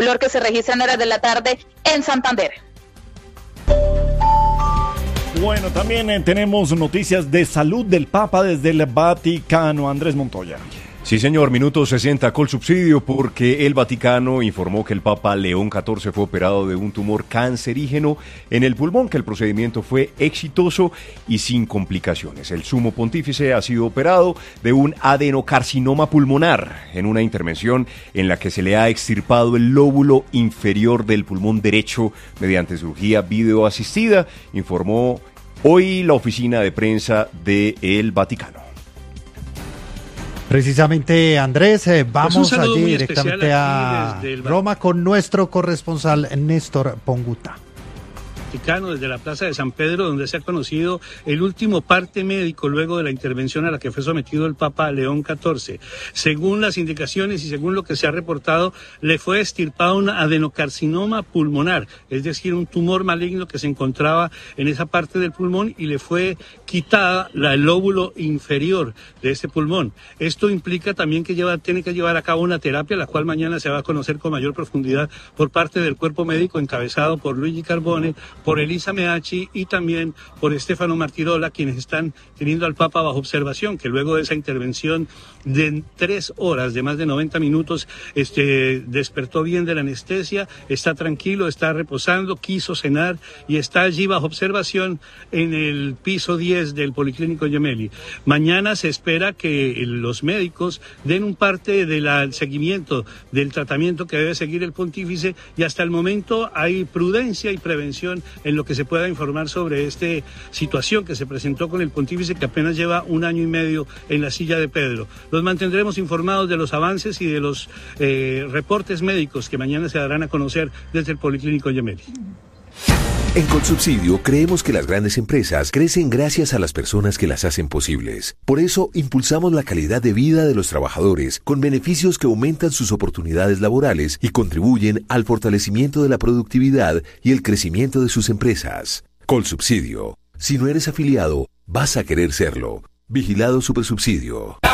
temblor que se registra en horas de la tarde en Santander. Bueno, también tenemos noticias de salud del Papa desde el Vaticano. Andrés Montoya. Sí, señor, minuto 60 Colsubsidio, porque el Vaticano informó que el Papa León XIV fue operado de un tumor cancerígeno en el pulmón, que el procedimiento fue exitoso y sin complicaciones. El sumo pontífice ha sido operado de un adenocarcinoma pulmonar en una intervención en la que se le ha extirpado el lóbulo inferior del pulmón derecho mediante cirugía videoasistida, informó hoy la oficina de prensa del Vaticano. Precisamente, Andrés, vamos allí directamente a Roma con nuestro corresponsal Néstor Ponguta. Desde la Plaza de San Pedro, donde se ha conocido el último parte médico luego de la intervención a la que fue sometido el Papa León XIV. Según las indicaciones y según lo que se ha reportado, le fue extirpado un adenocarcinoma pulmonar, es decir, un tumor maligno que se encontraba en esa parte del pulmón y le fue quitada el lóbulo inferior de ese pulmón. Esto implica también que tiene que llevar a cabo una terapia, la cual mañana se va a conocer con mayor profundidad por parte del cuerpo médico encabezado por Luigi Carbone, por Elisa Meacci y también por Stefano Martirola, quienes están teniendo al Papa bajo observación, que luego de esa intervención de 3 horas, de más de 90 minutos, despertó bien de la anestesia, está tranquilo, está reposando, quiso cenar y está allí bajo observación en el piso 10 del Policlínico Gemelli. Mañana se espera que los médicos den un parte del seguimiento del tratamiento que debe seguir el pontífice, y hasta el momento hay prudencia y prevención en lo que se pueda informar sobre esta situación que se presentó con el pontífice, que apenas lleva 1 año y medio en la silla de Pedro. Los mantendremos informados de los avances y de los reportes médicos que mañana se darán a conocer desde el Policlínico Gemelli. En Colsubsidio creemos que las grandes empresas crecen gracias a las personas que las hacen posibles. Por eso impulsamos la calidad de vida de los trabajadores con beneficios que aumentan sus oportunidades laborales y contribuyen al fortalecimiento de la productividad y el crecimiento de sus empresas. Colsubsidio. Si no eres afiliado, vas a querer serlo. Vigilado Supersubsidio.